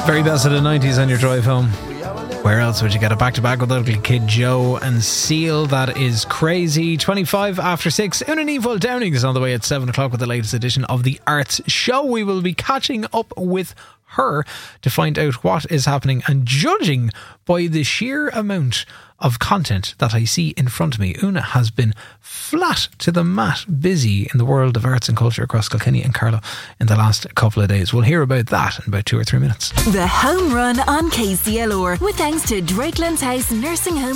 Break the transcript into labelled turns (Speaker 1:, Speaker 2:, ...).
Speaker 1: Very best of the 90s on your drive home. Where else would you get a back-to-back with Ugly Kid Joe and Seal? That is crazy. 25 after 6. Una Neville Downing is on the way at 7 o'clock with the latest edition of The Arts Show. We will be catching up with her to find out what is happening, and judging by the sheer amount of content that I see in front of me, Una has been flat to the mat busy in the world of arts and culture across Kilkenny and Carlow in the last couple of days. We'll hear about that in about 2 or 3 minutes.
Speaker 2: The Home Run on KCLR, with thanks to Drakelands House Nursing Home.